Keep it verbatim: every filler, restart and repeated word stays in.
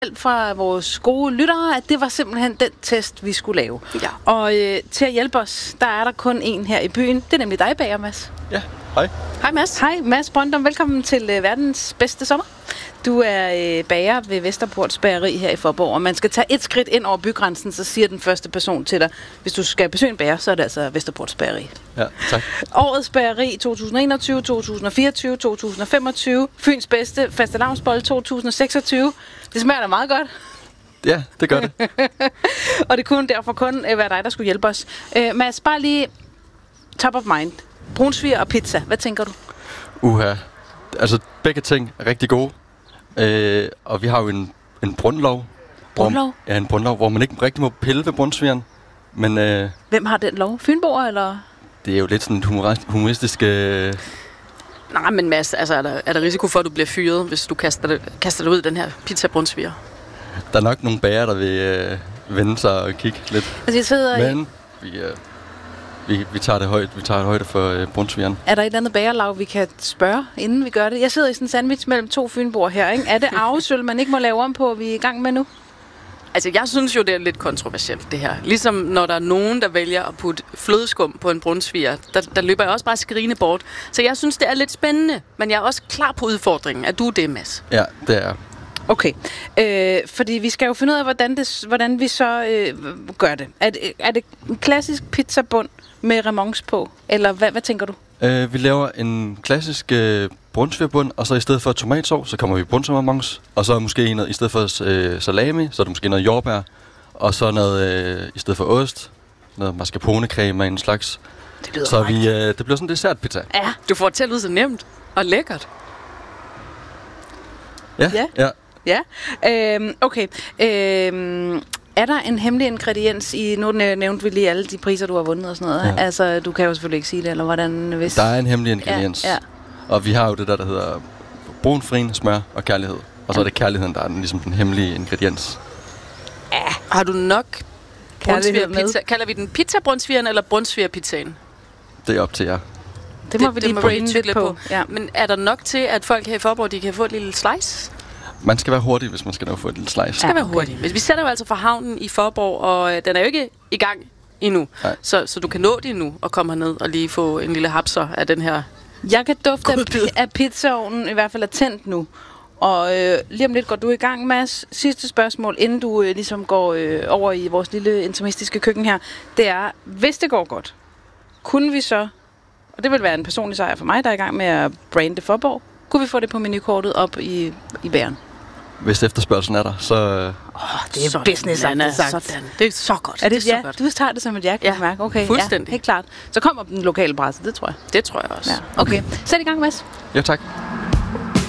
fra vores gode lyttere, at det var simpelthen den test, vi skulle lave. Ja. Og øh, til at hjælpe os, der er der kun en her i byen. Det er nemlig dig, bager, Mads. Ja, hej. Hej Mads. Hej Mads Brøndum, velkommen til øh, verdens bedste sommer. Du er øh, bager ved Vesterports Bageri her i Faaborg, og man skal tage et skridt ind over bygrænsen, så siger den første person til dig, hvis du skal besøge en bager, så er det altså Vesterports Bageri. Ja, tak. Årets bageri to tusind og enogtyve, to tusind og fireogtyve, to tusind og femogtyve, Fyns bedste fastelavnsbolle to tusind og seksogtyve. Det smager da meget godt. Ja, det gør det. Og det kunne derfor kun øh, være dig, der skulle hjælpe os. Øh, Mads, bare lige top of mind. Brunsviger og pizza. Hvad tænker du? Uha. Altså, begge ting er rigtig gode. Øh, og vi har jo en, en brundlov. Brundlov? Hvor, ja, en brundlov, hvor man ikke rigtig må pille ved brunsvigeren. Men øh, hvem har den lov? Fynboer, eller? det er jo lidt sådan et humoristisk... Øh, Nej, men Mads, altså, er, der, er der risiko for, at du bliver fyret, hvis du kaster det, kaster det ud i den her pizza-brunsviger? der er nok nogle bager, der vil øh, vende sig og kigge lidt. Altså, jeg sidder Men vi, øh, vi, vi tager det højt. Vi tager det højde for øh, brunsvigeren. Er der et andet bagerlag, vi kan spørge, inden vi gør det? Jeg sidder i sådan en sandwich mellem to fynboer her, ikke? Er det arvesølv, man ikke må lave om på, vi er i gang med nu? Altså, jeg synes jo, det er lidt kontroversielt, det her. Ligesom når der er nogen, der vælger at putte flødeskum på en brunsviger, der, der løber jeg også bare skrigende bort. Så jeg synes, det er lidt spændende, men jeg er også klar på udfordringen. Er du det, Mads? Ja, det er. Okay, øh, fordi vi skal jo finde ud af, hvordan, det, hvordan vi så øh, gør det. Er, det. er det en klassisk pizzabund med remons på, eller hvad, hvad tænker du? Øh, vi laver en klassisk øh, brunsvigerbund, og så i stedet for tomatsovs, så kommer vi brunsvigermomons, og så måske noget, i stedet for øh, salami, så er det måske noget jordbær, og så noget, øh, i stedet for ost, noget mascarpone-creme af en slags. Det lyder så vi, øh, det bliver sådan en dessertpizza. Ja, du får det til at lyde så nemt og lækkert. Ja, Ja. ja. Ja, øhm, okay. Øhm, er der en hemmelig ingrediens i, nu nævnte vi lige alle de priser, du har vundet og sådan noget. Ja. Altså, du kan jo selvfølgelig ikke sige det, eller hvordan? Hvis... Der er en hemmelig ingrediens. Ja, ja. Og vi har jo det der, der hedder brun farin, smør og kærlighed. Og så er det kærligheden, der er den, ligesom den hemmelige ingrediens. Ja. Har du nok brunsvigerpizza? med? Kalder vi den pizza-brunsvigeren eller brunsvigerpizzaen? Det er op til jer. Det må det, vi lige braine lidt på. på. Ja. Men er der nok til, at folk her i Faaborg, de kan få et lille slice? Man skal være hurtig, hvis man skal nå få et lille slice. Det skal ja, være hurtigt. Okay. Vi sætter jo altså fra havnen i Faaborg, og øh, den er jo ikke i gang endnu. Så, så du kan nå det nu og komme herned og lige få en lille hapser af den her. Jeg kan dufte, at pizzaovnen i hvert fald er tændt nu. Og øh, lige om lidt går du i gang, Mads. Sidste spørgsmål, inden du øh, ligesom går øh, over i vores lille intermistiske køkken her. Det er, hvis det går godt, kunne vi så, og det vil være en personlig sejr for mig, der er i gang med at brande Faaborg, kunne vi få det på menukortet op i, i bæren? Hvis efterspørgselen er der, så... Åh, oh, det er sådan, business, Anna, sagt. Sådan. Det er så godt. Er det, det er ja, så godt. Du tager det som et ja, kan ja, mærke. Okay, fuldstændig. Ja, helt klart. Så kommer den lokale presse, det tror jeg. Det tror jeg også. Ja. Okay, sæt i gang, Mads. Ja, tak.